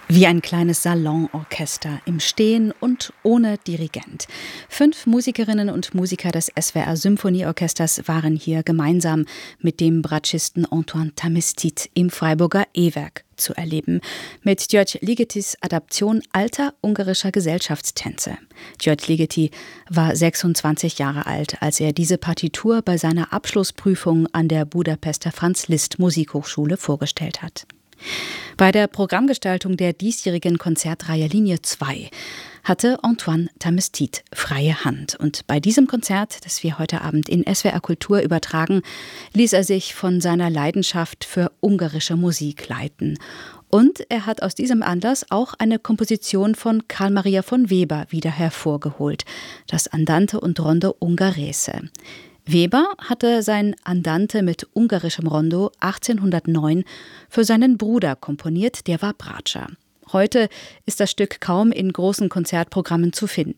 Wie ein kleines Salonorchester im Stehen und ohne Dirigent. 5 Musikerinnen und Musiker des SWR Symphonieorchesters waren hier gemeinsam mit dem Bratschisten Antoine Tamestit im Freiburger E-Werk zu erleben, mit György Ligetis Adaption alter ungarischer Gesellschaftstänze. György Ligeti war 26 Jahre alt, als er diese Partitur bei seiner Abschlussprüfung an der Budapester Franz Liszt Musikhochschule vorgestellt hat. Bei der Programmgestaltung der diesjährigen Konzertreihe Linie 2 hatte Antoine Tamestit freie Hand. Und bei diesem Konzert, das wir heute Abend in SWR Kultur übertragen, ließ er sich von seiner Leidenschaft für ungarische Musik leiten. Und er hat aus diesem Anlass auch eine Komposition von Carl Maria von Weber wieder hervorgeholt, das Andante und Rondo Ungherese. Weber hatte sein Andante mit ungarischem Rondo 1809 für seinen Bruder komponiert, der war Bratscher. Heute ist das Stück kaum in großen Konzertprogrammen zu finden.